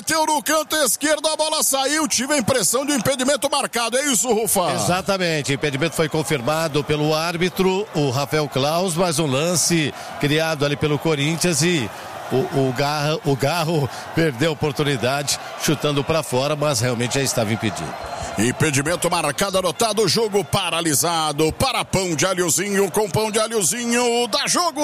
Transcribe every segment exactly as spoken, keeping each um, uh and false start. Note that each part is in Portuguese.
bateu no canto esquerdo, a bola saiu, tive a impressão de um impedimento marcado, é isso, Rufa? Exatamente, impedimento foi confirmado pelo árbitro, o Rafael Claus, mas um lance criado ali pelo Corinthians e o, o, Garro, o Garro perdeu a oportunidade chutando para fora, mas realmente já estava impedido. Impedimento marcado, anotado, jogo paralisado para pão de alhozinho, com pão de alhozinho, dá jogo!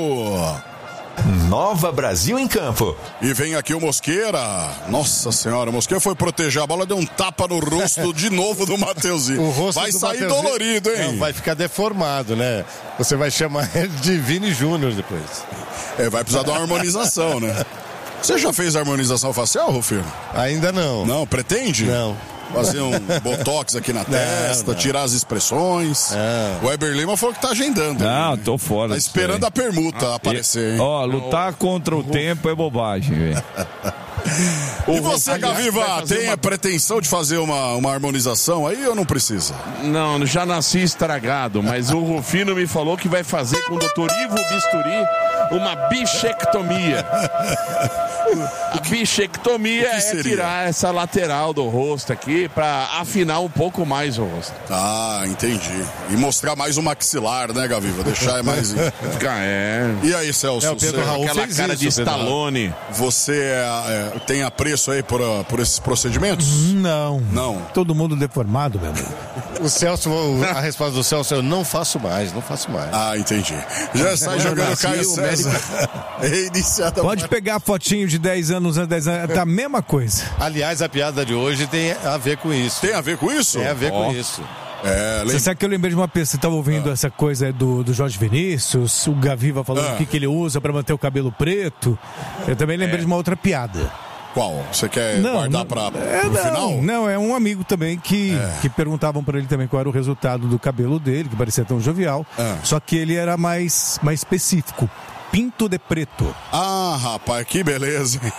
Nova Brasil em campo. E vem aqui o Mosqueira. Nossa senhora, o Mosqueira foi proteger a bola, deu um tapa no rosto de novo do Mateuzinho. O rosto vai do sair Mateuzinho, dolorido, hein? Não, vai ficar deformado, né? Você vai chamar ele de Vini Júnior depois. É, vai precisar de uma harmonização, né? Você já fez harmonização facial, Rufino? Ainda não. Não, pretende? Não. Fazer um botox aqui na testa, não, não. Tirar as expressões. Não. O Weber Lima falou que tá agendando. Não, hein? tô fora. Tá esperando a permuta ah, aparecer, hein? Ó, lutar contra o tempo é bobagem, velho. E você, Gaviva, tem uma... a pretensão de fazer uma, uma harmonização aí ou não precisa? Não, já nasci estragado, mas o Rufino me falou que vai fazer com o doutor Ivo Bisturi uma bichectomia. A bichectomia é tirar essa lateral do rosto aqui pra afinar um pouco mais o rosto. Ah, entendi. E mostrar mais o maxilar, né, Gaviva? Deixar mais... é. E aí, Celso? É, o Pedro você... Raul aquela fez cara isso, de Stallone. Você é, é, tem apreço aí por, por esses procedimentos? Não. Não. Todo mundo deformado, meu amigo. O Celso, a resposta do Celso, eu não faço mais, não faço mais. Ah, entendi. Já sai jogando o Caio César. É Pode pegar a fotinho de dez anos, dez anos, tá a mesma coisa. Aliás, a piada de hoje tem a ver com isso. Tem a ver com isso? Tem a ver oh. com isso. É, lembra... Você sabe que eu lembrei de uma pessoa, você estava ouvindo ah. essa coisa do, do Jorge Vinícius, o Gaviva falando ah. o que, que ele usa para manter o cabelo preto. Eu também lembrei é. de uma outra piada. Qual? Você quer não, guardar para é, o final? Não, é um amigo também que, é. que perguntavam para ele também qual era o resultado do cabelo dele, que parecia tão jovial, é. só que ele era mais, mais específico. Pinto de preto. Ah, rapaz, que beleza, hein?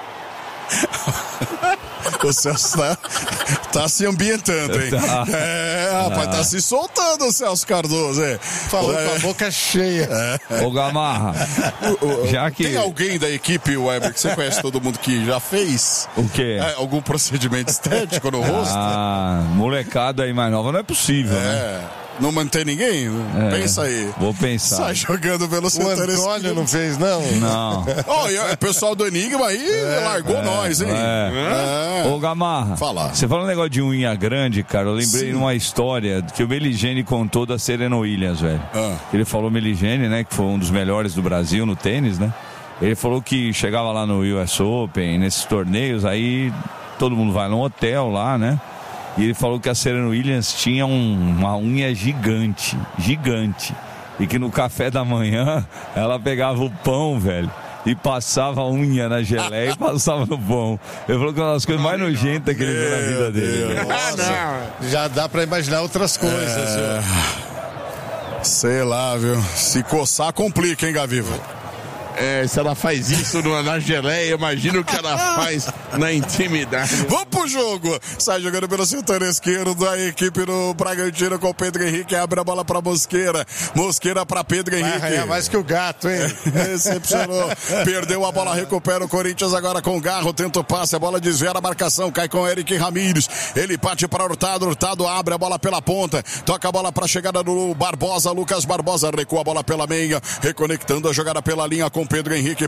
O Celso tá, tá se ambientando, hein? Tá. É, rapaz, ah. tá se soltando o Celso Cardoso, hein? Falou é. com a boca cheia. É. Ô, Gamarra, o, o, já que... tem alguém da equipe, Weber, que você conhece todo mundo que já fez? O quê? É, algum procedimento estético no rosto? Ah, molecada aí mais nova não é possível, é. né? Não mantém ninguém? É, pensa aí. Vou pensar. Sai jogando pelo setor esquerdo. O Antônio não fez, não? Não. Oh, e o pessoal do Enigma aí é, largou é, nós, hein? É. É. Ô, Gamarra, fala. Você falou um negócio de unha grande, cara. Eu lembrei de uma história que o Meligeni contou da Serena Williams, velho. Ah. Ele falou Meligeni, né? Que foi um dos melhores do Brasil no tênis, né? Ele falou que chegava lá no U S Open, nesses torneios, aí todo mundo vai num hotel lá, né? E ele falou que a Serena Williams tinha um, uma unha gigante, gigante. E que no café da manhã ela pegava o pão, velho, e passava a unha na geleia e passava no pão. Ele falou que uma das coisas mais nojentas que ele viu na vida dele. Nossa, já dá pra imaginar outras coisas. É... Sei lá, viu? Se coçar, complica, hein, Gaviva? É, se ela faz isso na geleia, imagina o que ela faz na intimidade. Vamos pro jogo. Sai jogando pelo setor esquerdo da equipe do Bragantino com o Pedro Henrique. Abre a bola pra Mosqueira. Mosqueira pra Pedro Henrique. Vai mais que o gato, hein? Decepcionou. Perdeu a bola, recupera o Corinthians agora com o Garro. Tenta o passe, a bola desvia a marcação. Cai com o Eric Ramírez. Ele parte para Hurtado. Hurtado abre a bola pela ponta. Toca a bola pra chegada do Barbosa. Lucas Barbosa recua a bola pela meia. Reconectando a jogada pela linha com Pedro Henrique.